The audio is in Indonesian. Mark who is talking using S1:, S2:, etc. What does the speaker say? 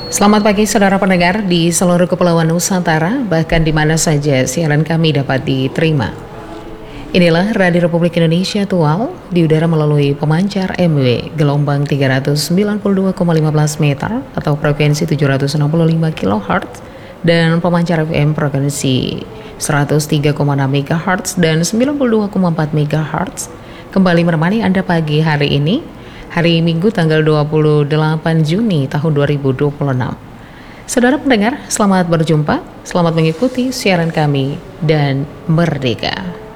S1: Selamat pagi saudara pendengar di seluruh kepulauan Nusantara, bahkan di mana saja siaran kami dapat diterima. Inilah Radio Republik Indonesia Tual di udara melalui pemancar MW gelombang 392,15 meter atau frekuensi 765 kHz dan pemancar FM frekuensi 103,6 MHz dan 92,4 MHz kembali menemani Anda pagi hari ini, hari Minggu tanggal 28 Juni tahun 2026. Saudara pendengar, selamat berjumpa, selamat mengikuti siaran kami dan merdeka.